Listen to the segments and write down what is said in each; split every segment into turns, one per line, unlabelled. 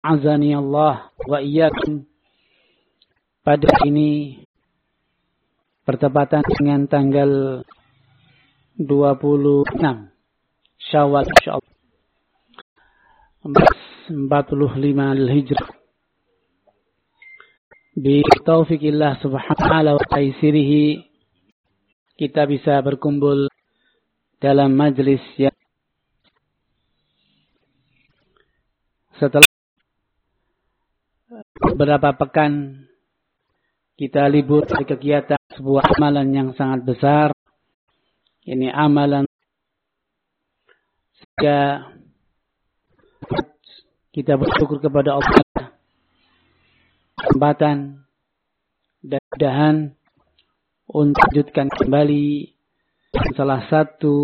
azani Allah wa iyyakum. Pada ini bertepatan dengan tanggal 26 Syawal insyaallah 45 Al-Hijrah. Bi taufikillah subhanahu wa ta'ala wa taysirihi kita bisa berkumpul dalam majlis yang setelah beberapa pekan kita libur dari kegiatan sebuah amalan yang sangat besar. Ini amalan sehingga kita bersyukur kepada Allah kesempatan dan mudahan untuk lanjutkan kembali salah satu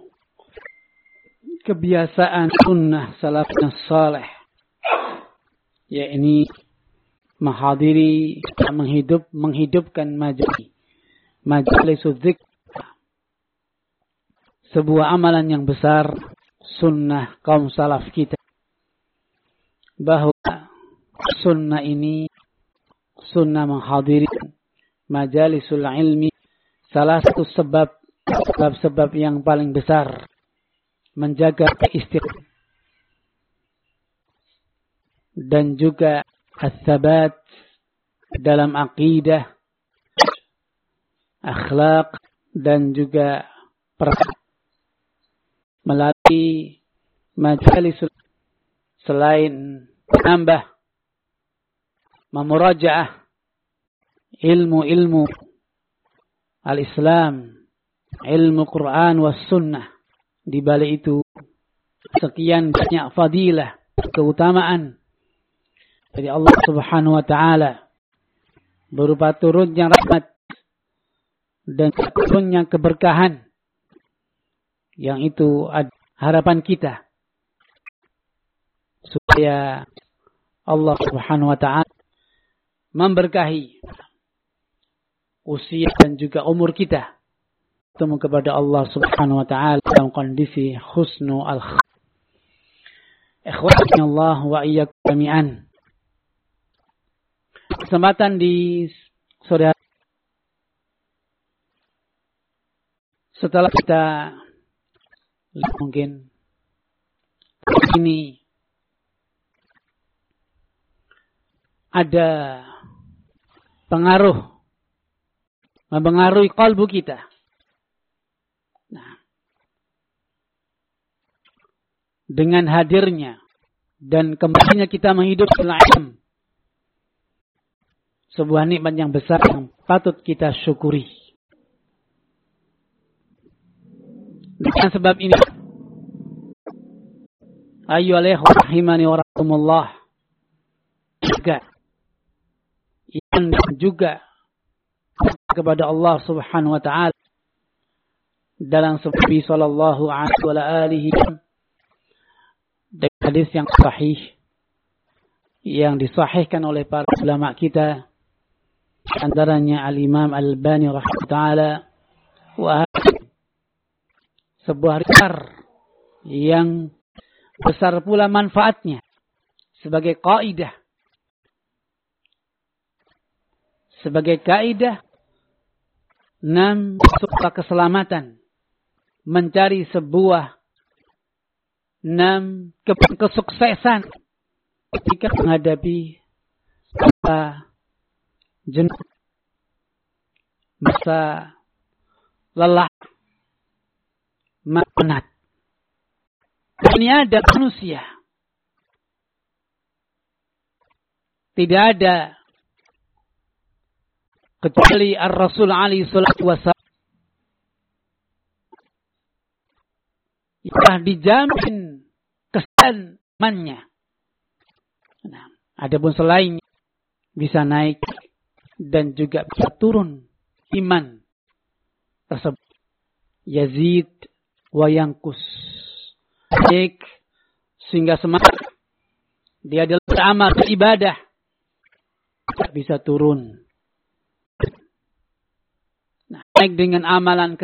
kebiasaan sunnah salafus saleh, yakni menghadiri menghidupkan majelis dzikr, sebuah amalan yang besar sunnah kaum salaf kita, bahwa sunnah ini sunnah menghadiri majalisul ilmi salah satu sebab yang paling besar menjaga keistiqamah dan juga as-sabat dalam aqidah, akhlak dan juga melalui majelis selain menambah memurajaah ilmu al-Islam, ilmu Quran was sunnah, di balik itu sekian banyak fadilah, keutamaan dari Allah Subhanahu wa taala berupa turunnya rahmat dan turunnya keberkahan, yang itu harapan kita supaya Allah Subhanahu wa taala memberkahi usia dan juga umur kita bertemu kepada Allah Subhanahu wa taala dalam kondisi husnul al-khatimah. Ikhwani Allah wa iyyakum jami'an. Kesempatan di sore hari setelah kita mungkin ini ada mempengaruhi kalbu kita. Nah, dengan hadirnya dan kembalinya kita menghidup ilmu, sebuah nikmat yang besar yang patut kita syukuri. Dengan sebab ini, ayyuhal ikhwah rahimani wa rahimakumullah, juga kepada Allah Subhanahu wa taala dalam Nabi sallallahu alaihi dengan hadis yang sahih yang disahihkan oleh para ulama kita, antaranya Al-Imam Al-Albani rahimahullah taala, sebuah riwayat yang besar pula manfaatnya sebagai kaidah supaya keselamatan, mencari sebuah kesuksesan ketika menghadapi jenuh, masa lelah, penat. Ini ada manusia, tidak ada kecuali Ar-Rasul alaihi salatu wasallam yang dijamin keselamatannya. Nah, adapun selain bisa naik dan juga bisa turun iman tersebut. Yazid wa yankus. Baik, sehingga semangat dia adalah beramal beribadah bisa turun. Nah, naik dengan amalan